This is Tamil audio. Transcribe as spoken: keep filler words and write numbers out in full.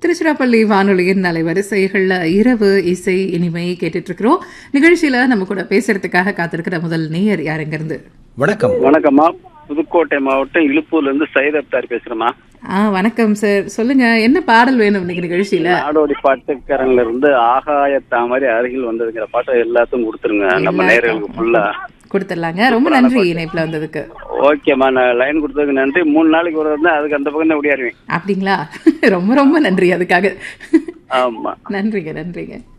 திருச்சிராப்பள்ளி வானொலியின் அலைவரிசைகள்ல இரவு இசை இனிமை கேட்டுட்டு இருக்கிறோம். நிகழ்ச்சியில நம்ம கூட பேசுறதுக்காக காத்திருக்கிற முதல் நேயர் யாருங்க இருந்து? வணக்கம். வணக்கம்மா, புதுக்கோட்டை மாவட்டம் இழுப்பூர்ல இருந்து சையத் அப்தார் பேசுறேம்மா. ஆ வணக்கம் சார், சொல்லுங்க என்ன பாடல் வேணும் இன்னைக்கு நிகழ்ச்சியில? நாடோடி பாட்டுக்காரங்கல இருந்து ஆகாய தாமரை அருகில் வந்ததுங்கிற பாட்டை எல்லாத்துக்கும் கொடுத்துருங்க, நம்ம நேயர்களுக்கு ஃபுல்லா கொடுத்துடலாங்க. ரொம்ப நன்றி இணைப்புல வந்ததுக்கு. ஓகேம்மா, நான் லைன் கொடுத்ததுக்கு நன்றி. மூணு நாளைக்கு ஒரு தான் அதுக்கு அந்த பக்கம் தான் ஓடியாருவேன். அப்படிங்களா? ரொம்ப ரொம்ப நன்றி அதுக்காக. ஆமா, நன்றிங்க நன்றிங்க.